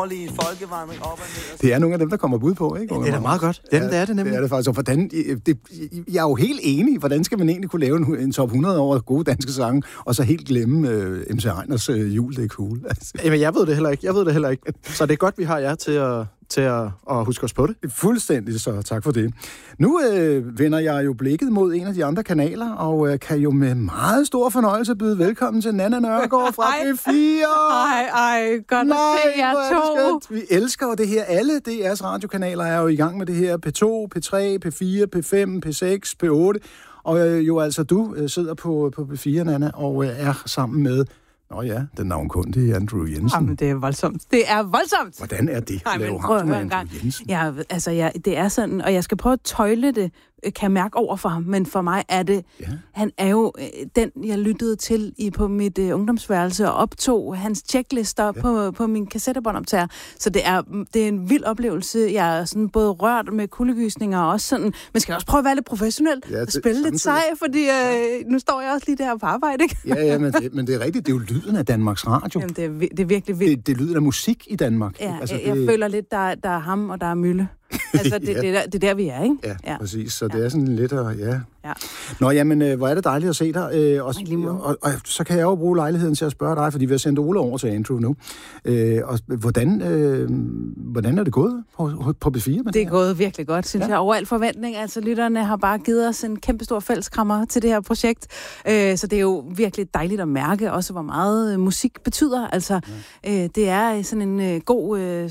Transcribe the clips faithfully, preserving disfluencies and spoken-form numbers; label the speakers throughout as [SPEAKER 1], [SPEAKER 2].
[SPEAKER 1] sommerlige folkevandring op og ned.
[SPEAKER 2] Det er nogle af dem, der kommer bud på, ikke?
[SPEAKER 3] Ja, det er da meget godt. Ja, det er det nemlig.
[SPEAKER 2] Det er det faktisk. Og hvordan, det, jeg er jo helt enig. Hvordan skal man egentlig kunne lave en, en top hundrede over gode danske sange, og så helt glemme uh, M C Einers uh, Jul, det er cool. Altså.
[SPEAKER 3] Jamen, jeg ved det heller ikke. Jeg ved det heller ikke. Så det er godt, vi har jer til at, til at, at huske os på det.
[SPEAKER 2] Fuldstændig, så tak for det. Nu øh, vender jeg jo blikket mod en af de andre kanaler, og øh, kan jo med meget stor fornøjelse byde velkommen til Nanna Nørgaard fra P fire.
[SPEAKER 4] Ej, ej, godt
[SPEAKER 2] Nej,
[SPEAKER 4] at se jer to.
[SPEAKER 2] Vi elsker jo det her. Alle D R's radiokanaler er jo i gang med det her. P to, P tre, P fire, P fem, P seks, P otte. Og øh, jo altså, du øh, sidder på, på P fire, Nanna, og øh, er sammen med... Nå ja, den navnkundige Andrew Jensen.
[SPEAKER 4] Jamen, det er voldsomt. Det er voldsomt!
[SPEAKER 2] Hvordan er det at lave
[SPEAKER 4] prøv
[SPEAKER 2] ham med
[SPEAKER 4] en
[SPEAKER 2] Andrew
[SPEAKER 4] gang.
[SPEAKER 2] Jensen?
[SPEAKER 4] Ja, altså, ja, det er sådan, og jeg skal prøve at tøjle det, kan jeg mærke over for ham, men for mig er det,
[SPEAKER 2] ja.
[SPEAKER 4] Han er jo øh, den, jeg lyttede til i på mit øh, ungdomsværelse, og optog hans checklister ja. på, på min kassettebåndoptager. Så det er, det er en vild oplevelse. Jeg er sådan både rørt med kuldegysninger, og også sådan, men skal også prøve at være lidt professionel, ja, og spille lidt sej, fordi øh, nu står jeg også lige der på arbejde, ikke?
[SPEAKER 2] Ja, ja, men det, men det er rigtigt, det er jo lyden af Danmarks Radio.
[SPEAKER 4] Jamen, det er, det er virkelig vildt.
[SPEAKER 2] Det, det er lyden af musik i Danmark.
[SPEAKER 4] Ja,
[SPEAKER 2] altså,
[SPEAKER 4] jeg,
[SPEAKER 2] det...
[SPEAKER 4] jeg føler lidt, der, der er ham, og der er Mølle. Altså, det, ja. det, er der, det er der, vi er, ikke?
[SPEAKER 2] Ja, ja. præcis. Så
[SPEAKER 4] ja.
[SPEAKER 2] det er sådan lidt, og ja.
[SPEAKER 4] ja.
[SPEAKER 2] Nå, jamen, øh, hvor er det dejligt at se dig. Øh, og, og, og, og så kan jeg jo bruge lejligheden til at spørge dig, fordi vi har sendt Ole over til Andrew nu. Øh, og hvordan, øh, hvordan er det gået på, på P fire? Med
[SPEAKER 4] det er det gået virkelig godt, synes ja. jeg. Over al forventning. Altså, lytterne har bare givet os en kæmpe stor fælleskrammer til det her projekt. Øh, så det er jo virkelig dejligt at mærke også, hvor meget øh, musik betyder. Altså, ja. øh, det er sådan en øh, god... Øh,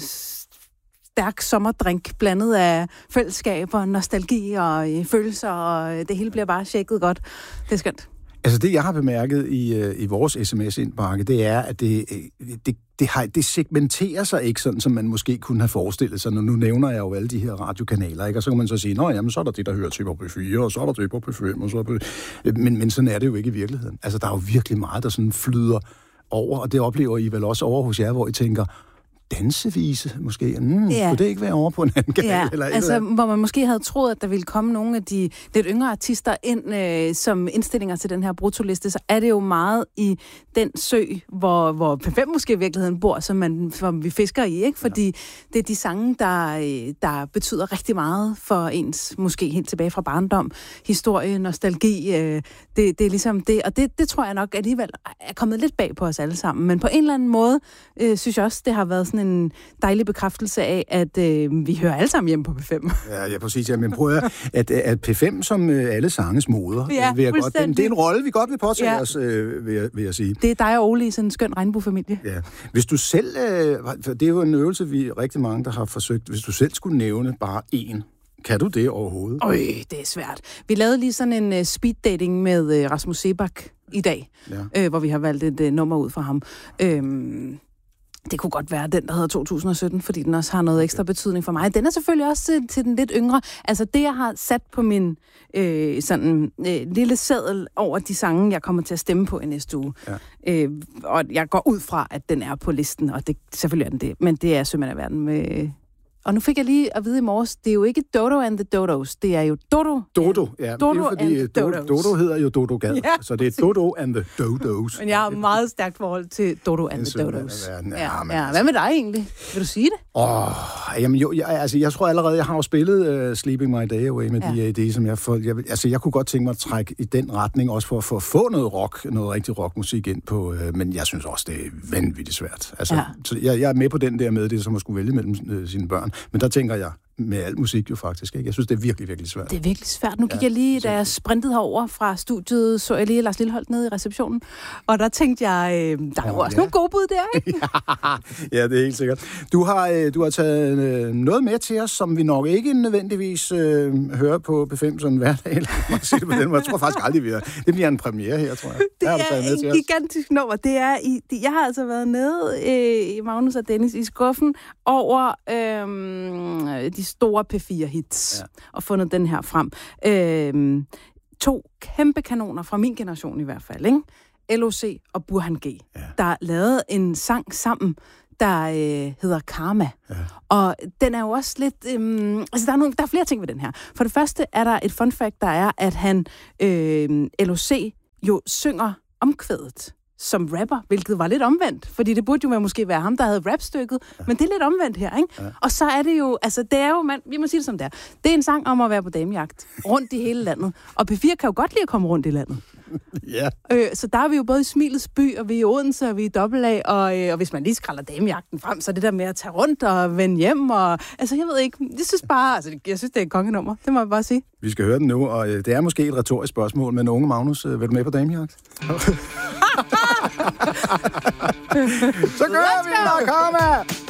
[SPEAKER 4] stærk sommerdrink, blandet af fællesskaber, nostalgi og øh, følelser, og det hele bliver bare shaket godt. Det er skønt.
[SPEAKER 2] Altså det, jeg har bemærket i, i vores sms-indbakke, det er, at det, det, det, har, det segmenterer sig ikke sådan, som man måske kunne have forestillet sig. Nu nævner jeg jo alle de her radiokanaler, ikke? Og så kan man så sige, nå jamen, så er der det, der hører til på P fire, og så er der det på P fem, og så på... Men, men sådan er det jo ikke i virkeligheden. Altså, der er jo virkelig meget, der sådan flyder over, og det oplever I vel også over hos jer, hvor I tænker... dansevise, måske. Mm, ja. Kunne det ikke være over på en anden kanal?
[SPEAKER 4] Ja,
[SPEAKER 2] eller
[SPEAKER 4] altså,
[SPEAKER 2] eller
[SPEAKER 4] hvor man måske havde troet, at der ville komme nogle af de lidt yngre artister ind øh, som indstillinger til den her brutoliste, så er det jo meget i den sø, hvor, hvor P fem måske i virkeligheden bor, som, man, som vi fisker i, ikke? Fordi ja. det er de sange, der, der betyder rigtig meget for ens, måske helt tilbage fra barndom, historie, nostalgi, øh, det, det er ligesom det, og det, det tror jeg nok alligevel er kommet lidt bag på os alle sammen, men på en eller anden måde, øh, synes jeg også, det har været sådan en dejlig bekræftelse af, at øh, vi hører alle sammen hjemme på P fem.
[SPEAKER 2] Ja, ja præcis. Ja, men prøv at, at, at P fem som øh, alle sanges moder,
[SPEAKER 4] ja,
[SPEAKER 2] vil jeg godt, det, det er en rolle, vi godt vil påtage ja. os, øh, vil, jeg, vil jeg sige.
[SPEAKER 4] Det er dig og Ole i sådan en skøn regnbuefamilie. Ja.
[SPEAKER 2] Hvis du selv, øh, det er jo en øvelse, vi rigtig mange, der har forsøgt, hvis du selv skulle nævne bare én, kan du det overhovedet?
[SPEAKER 4] Øj, det er svært. Vi lavede lige sådan en uh, speed dating med uh, Rasmus Sebak i dag, ja. øh, hvor vi har valgt et uh, nummer ud fra ham. Øhm, Det kunne godt være den, der hedder to tusind og sytten, fordi den også har noget ekstra betydning for mig. Den er selvfølgelig også til, til den lidt yngre. Altså det, jeg har sat på min øh, sådan øh, lille seddel over de sange, jeg kommer til at stemme på i næste uge. Ja. Øh, og jeg går ud fra, at den er på listen, og det, selvfølgelig er den det. Men det er Sømand af verden med... Og nu fik jeg lige at vide i morges, det er jo ikke Dodo and the Dodos, det er jo Dodo.
[SPEAKER 2] Dodo, ja.
[SPEAKER 4] Dodo
[SPEAKER 2] det er fordi Dodo, Dodo hedder jo Dodo Gad, ja, så det er Dodo and the Dodos.
[SPEAKER 4] Men jeg har meget stærkt forhold til Dodo and the Dodos. Ja,
[SPEAKER 2] ja,
[SPEAKER 4] ja. ja. Hvad med dig egentlig? Vil du sige det?
[SPEAKER 2] Åh, oh, jamen jo, jeg, altså jeg tror allerede, jeg har jo spillet uh, Sleeping My Day Away med ja. D A D, som jeg får, jeg, altså jeg kunne godt tænke mig at trække i den retning, også for, for at få noget rock, noget rigtig rockmusik ind på, uh, men jeg synes også, det er vanvittigt svært. Altså, ja. så jeg, jeg er med på den der med det, som at skulle vælge mellem uh, sine børn, men der tænker jeg, med al musik jo faktisk, ikke? Jeg synes, det er virkelig, virkelig svært.
[SPEAKER 4] Det er virkelig svært. Nu gik ja, jeg lige, da jeg sprintede herover fra studiet, så jeg lige Lars Lilleholdt nede i receptionen, og der tænkte jeg, øh, der er jo også ja. nogle gode bud der, ikke?
[SPEAKER 2] Ja, det er helt sikkert. Du har, øh, du har taget øh, noget med til os, som vi nok ikke nødvendigvis øh, hører på P fem sådan hverdag, eller man sige det på den måde. Jeg tror faktisk aldrig, vi har. Det bliver en premiere her, tror jeg.
[SPEAKER 4] Det er en gigantisk nummer. Det er i, det, jeg har altså været nede øh, i Magnus og Dennis i skuffen over øh, de store P fire hits, ja. og fundet den her frem. Øhm, to kæmpe kanoner fra min generation i hvert fald, ikke? L O C og Burhan G, ja. der lavede en sang sammen, der øh, hedder Karma. Ja. Og den er jo også lidt... Øhm, altså, der er, nogle, der er flere ting ved den her. For det første er der et fun fact, der er, at han, øh, L O C, jo synger omkvædet som rapper, hvilket var lidt omvendt, fordi det burde jo måske være ham, der havde rapstykket, ja. Men det er lidt omvendt her, ikke? Ja. Og så er det jo, altså det er jo, man, vi må sige det som det er, det er en sang om at være på damejagt rundt i hele landet, og P fire kan jo godt lide at komme rundt i landet.
[SPEAKER 2] Ja.
[SPEAKER 4] Øh, så der er vi jo både i Smilets by, og vi er i Odense, og vi er i dobbelt A, og, øh, og hvis man lige skralder damejagten frem, så er det der med at tage rundt og vende hjem, og altså jeg ved ikke, jeg synes bare, altså jeg synes det er et kongenummer, det må jeg bare sige.
[SPEAKER 2] Vi skal høre den nu, og øh, det er måske et retorisk spørgsmål, men unge Magnus, øh, vil du med på damejagt? Så gør vi, der kommer!